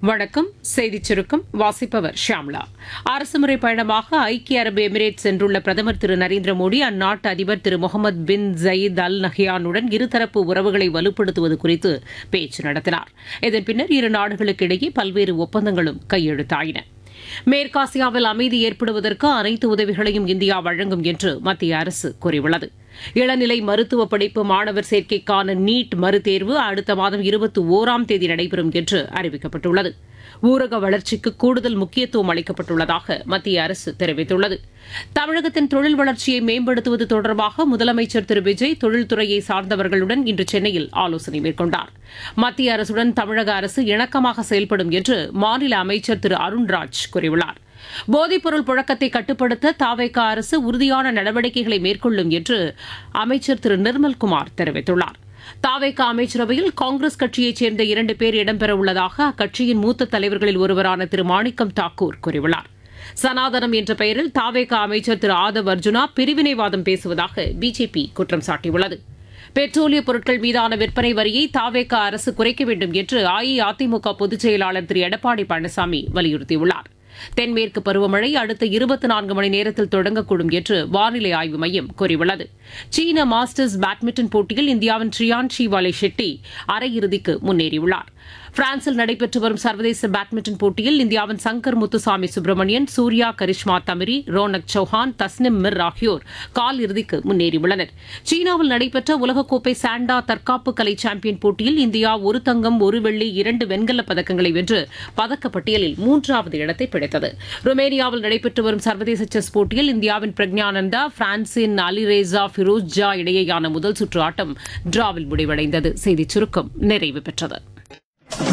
வணக்கம். செய்திச் சுருக்கம் வாசிப்பவர் ஷியாம்லா. அரசுமுறை பயணமாக ஐக்கிய அரபு எமிரேட்ஸ் சென்றுள்ள பிரதமர் திரு நரேந்திர மோடி அந்நாட்டு அதிபர் திரு முகமது பின் ஜயீத் அல் நஹ்யானுடன் இருதரப்பு உறவுகளை வலுப்படுத்துவது குறித்து பேச்சு நடத்தினார். இதன் பின்னர் இரு நாடுகளுக்கு இடையே பல்வேறு ஒப்பந்தங்களும் கையெழுத்தாயின. மேற்காசியாவில் அமைதி ஏற்படுவதற்கு அனைத்து உதவிகளையும் இந்தியா வழங்கும் என்று மத்திய அரசு கூறியுள்ளது. இளநிலை மருத்துவ படிப்பு மாணவர் சேர்க்கைக்கான நீட் மறுதேர்வு அடுத்த மாதம் 21ஆம் தேதி நடைபெறும் என்று அறிவிக்கப்பட்டுள்ளது. ஊரக வளர்ச்சிக்கு கூடுதல் முக்கியத்துவம் அளிக்கப்பட்டுள்ளதாக மத்திய அரசு தெரிவித்துள்ளது. தமிழகத்தின் தொழில் வளர்ச்சியை மேம்படுத்துவது தொடர்பாக முதலமைச்சர் திரு விஜய் தொழில்துறையை சார்ந்தவர்களுடன் இன்று சென்னையில் ஆலோசனை மேற்கொண்டார். மத்திய அரசுடன் தமிழக அரசு இணக்கமாக செயல்படும் என்று மாநில அமைச்சர் திரு அருண்ராஜ் கூறியுள்ளார். போதைப்பொருள் புழக்கத்தை கட்டுப்படுத்த தவேக அரசு உறுதியான நடவடிக்கைகளை மேற்கொள்ளும் என்று அமைச்சர் திரு நிர்மல்குமார் தெரிவித்துள்ளார். தவேக அமைச்சரவையில் காங்கிரஸ் கட்சியைச் சேர்ந்த 2 பேர் இடம்பெறவுள்ளதாக அக்கட்சியின் மூத்த தலைவர்களில் ஒருவரான திரு மாணிக்கம் தாக்கூர் கூறியுள்ளார். சனாதனம் என்ற பெயரில் தவேக அமைச்சர் திரு ஆதவ் அர்ஜுனா பிரிவினைவாதம் பேசுவதாக பிஜேபி குற்றம் சாட்டியுள்ளது. பெட்ரோலிய பொருட்கள் மீதான விற்பனை வரியை தவேக அரசு குறைக்க வேண்டும் என்று அஇஅதிமுக பொதுச் செயலாளர் திரு எடப்பாடி பழனிசாமி வலியுறுத்தியுள்ளார். தென்மேற்கு பருவமழை அடுத்த 24 மணி நேரத்தில் தொடங்கக்கூடும் என்று வானிலை ஆய்வு மையம் கூறியுள்ளது. சீன மாஸ்டர்ஸ் பேட்மிண்டன் போட்டியில் இந்தியாவின் ட்ரியான்ஷி வாலே ஷெட்டி அரையிறுதிக்கு முன்னேறியுள்ளார். பிரான்சில் நடைபெற்று வரும் சர்வதேச பேட்மிண்டன் போட்டியில் இந்தியாவின் சங்கர் முத்துசாமி சுப்பிரமணியன், சூர்யா கரிஷ்மா தமிரி, ரோனக் சௌஹான், தஸ்னிம் மிர் ஆகியோர் கால் இறுதிக்கு முன்னேறியுள்ளனர். சீனாவில் நடைபெற்ற உலகக்கோப்பை சாண்டா தற்காப்பு கலை சாம்பியன் போட்டியில் இந்தியா 1 தங்கம் 1 வெள்ளி 2 வெண்கலப் பதக்கங்களை வென்று பதக்கப்பட்டியலில் 3வது இடத்தை பிடித்தது. ருமேனியாவில் நடைபெற்று வரும் சர்வதேச செஸ் போட்டியில் இந்தியாவின் பிரக்ஞானந்தா, பிரான்சின் அலிரேசா ஃபிரோஸ்ஜா இடையேயான முதல் சுற்று ஆட்டம் டிராவில் முடிவடைந்தது. செய்திச் சுருக்கம் நிறைவு பெற்றது.